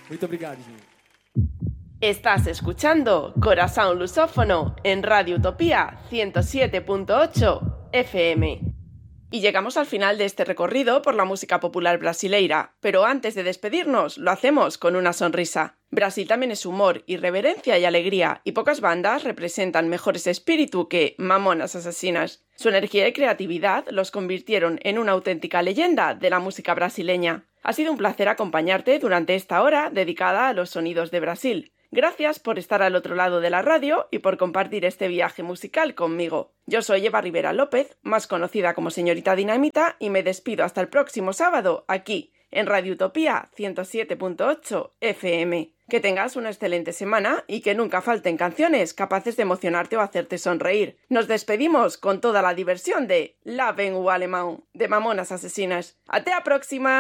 Muito obrigado, gente. Estás escuchando Corazón Lusófono en Radio Utopía 107.8 FM. Y llegamos al final de este recorrido por la música popular brasileira, pero antes de despedirnos lo hacemos con una sonrisa. Brasil también es humor, irreverencia y alegría, y pocas bandas representan mejor ese espíritu que Mamonas Asesinas. Su energía y creatividad los convirtieron en una auténtica leyenda de la música brasileña. Ha sido un placer acompañarte durante esta hora dedicada a los sonidos de Brasil. Gracias por estar al otro lado de la radio y por compartir este viaje musical conmigo. Yo soy Eva Rivera López, más conocida como Señorita Dinamita, y me despido hasta el próximo sábado, aquí, en Radio Utopía 107.8 FM. Que tengas una excelente semana y que nunca falten canciones capaces de emocionarte o hacerte sonreír. Nos despedimos con toda la diversión de La Vengo Alemán, de Mamonas Asesinas. ¡Hasta la próxima!